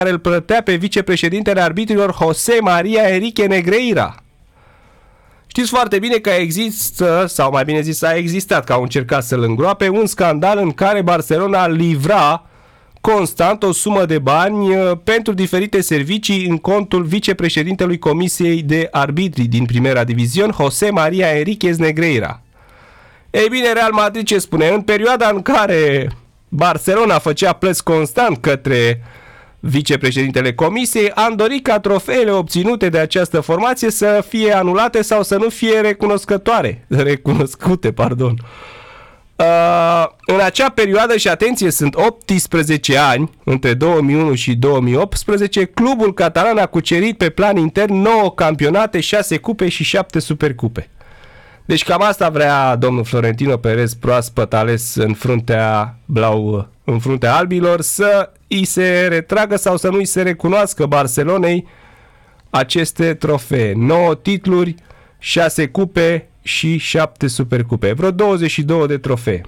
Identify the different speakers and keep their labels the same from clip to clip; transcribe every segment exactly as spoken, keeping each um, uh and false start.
Speaker 1: care îl plătea pe vicepreședintele arbitrilor José María Enrique Negreira. Știți foarte bine că există, sau mai bine zis a existat, că au încercat să-l îngroape, un scandal în care Barcelona livra constant o sumă de bani pentru diferite servicii în contul vicepreședintelui Comisiei de Arbitri din Primera Divizion, José María Enríquez Negreira. Ei bine, Real Madrid ce spune? În perioada în care Barcelona făcea plăți constant către vicepreședintele Comisiei, am dorit ca trofeele obținute de această formație să fie anulate sau să nu fie recunoscătoare, recunoscute, pardon. Uh, în acea perioadă, și atenție, sunt optsprezece ani, între două mii unu și două mii optsprezece, clubul catalan a cucerit pe plan intern nouă campionate, șase cupe și șapte supercupe. Deci cam asta vrea domnul Florentino Perez, proaspăt ales în fruntea blau, în fruntea albilor, să îi se retragă sau să nu îi se recunoască Barcelonei aceste trofee. nouă titluri, șase cupe și șapte supercupe. Vreo douăzeci și două de trofee.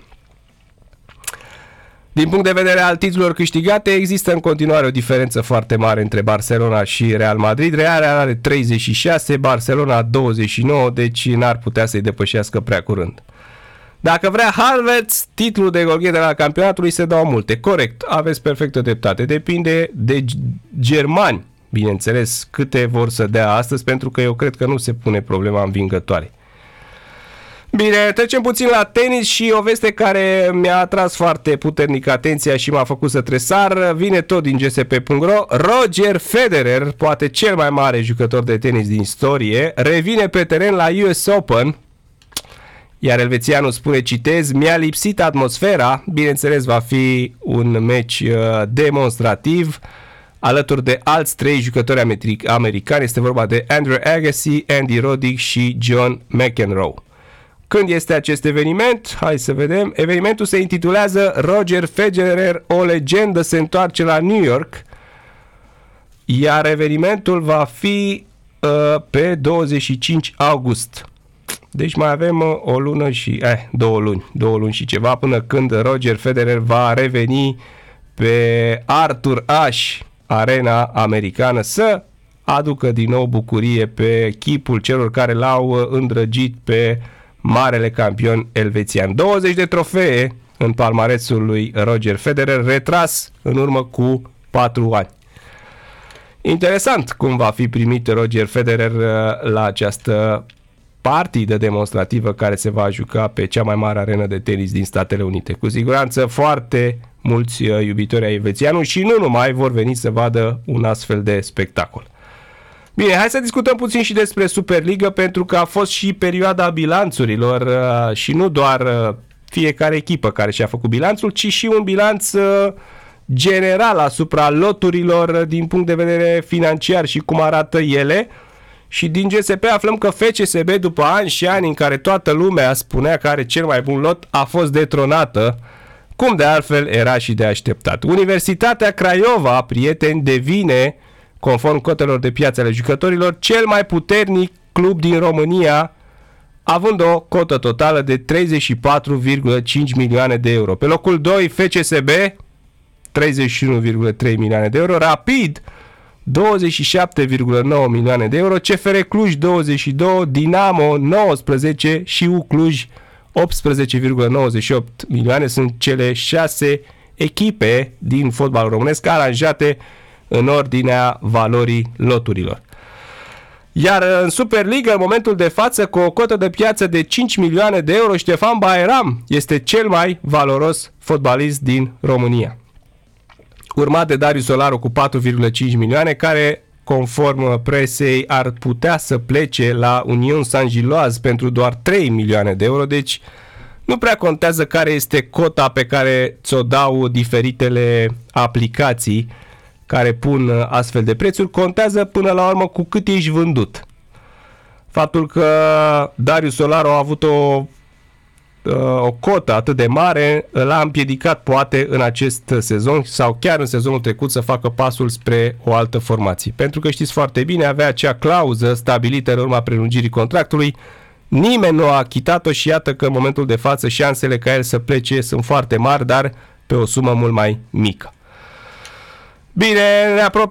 Speaker 1: Din punct de vedere al titlurilor câștigate, există în continuare o diferență foarte mare între Barcelona și Real Madrid. Real are treizeci și șase, Barcelona douăzeci și nouă, deci n-ar putea să-i depășească prea curând. Dacă vrea Havertz, titlul de golgheter al campionatului se dau multe. Corect, aveți perfectă dreptate. Depinde de germani, bineînțeles, câte vor să dea astăzi, pentru că eu cred că nu se pune problema învingătoare. Bine, trecem puțin la tenis și o veste care mi-a atras foarte puternic atenția și m-a făcut să tresar. Vine tot din G S P punct ro. Roger Federer, poate cel mai mare jucător de tenis din istorie, revine pe teren la U S Open. Iar elvețianul spune, citez, mi-a lipsit atmosfera. Bineînțeles, va fi un meci uh, demonstrativ alături de alți trei jucători americani. Este vorba de Andrew Agassi, Andy Roddick și John McEnroe. Când este acest eveniment? Hai să vedem. Evenimentul se intitulează Roger Federer, o legendă se întoarce la New York. Iar evenimentul va fi uh, pe douăzeci și cinci august. Deci mai avem uh, o lună și... Eh, două luni. Două luni și ceva până când Roger Federer va reveni pe Arthur Ashe, arena americană, să aducă din nou bucurie pe chipul celor care l-au îndrăgit pe marele campion elvețian. douăzeci de trofee în palmaresul lui Roger Federer, retras în urmă cu patru ani. Interesant cum va fi primit Roger Federer la această partidă demonstrativă care se va juca pe cea mai mare arenă de tenis din Statele Unite. Cu siguranță foarte mulți iubitori ai elvețianului și nu numai vor veni să vadă un astfel de spectacol. Bine, hai să discutăm puțin și despre Superliga, pentru că a fost și perioada bilanțurilor și nu doar fiecare echipă care și-a făcut bilanțul, ci și un bilanț general asupra loturilor din punct de vedere financiar și cum arată ele. Și din G S P aflăm că F C S B, după ani și ani în care toată lumea spunea că are cel mai bun lot, a fost detronată, cum de altfel era și de așteptat. Universitatea Craiova, prieteni, devine, conform cotelor de piață ale jucătorilor, cel mai puternic club din România, având o cotă totală de treizeci și patru virgulă cinci milioane de euro. Pe locul doi, F C S B, treizeci și unu virgulă trei milioane de euro, Rapid, douăzeci și șapte virgulă nouă milioane de euro, C F R Cluj douăzeci și doi, Dinamo nouăsprezece și U Cluj optsprezece virgulă nouăzeci și opt milioane. Sunt cele șase echipe din fotbalul românesc aranjate în ordinea valorii loturilor. Iar în Superliga, în momentul de față, cu o cotă de piață de cinci milioane de euro, Ștefan Bairam este cel mai valoros fotbalist din România. Urmat de Darius Solaru cu patru virgulă cinci milioane, care, conform presei, ar putea să plece la Union Saint-Gilloise pentru doar trei milioane de euro, deci nu prea contează care este cota pe care ți-o dau diferitele aplicații care pun astfel de prețuri, contează până la urmă cu cât ești vândut. Faptul că Darius Solaru a avut o, o cotă atât de mare l-a împiedicat poate în acest sezon sau chiar în sezonul trecut să facă pasul spre o altă formație. Pentru că știți foarte bine, avea acea clauză stabilită în urma prelungirii contractului, nimeni nu a achitat-o și iată că în momentul de față șansele ca el să plece sunt foarte mari, dar pe o sumă mult mai mică. Bine, ne apropiem